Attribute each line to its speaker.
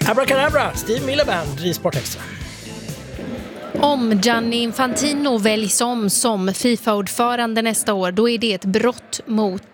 Speaker 1: Abracadabra, Steve Miliband i Sport Extra.
Speaker 2: Om Gianni Infantino väljs som FIFA-ordförande nästa år, då är det ett brott mot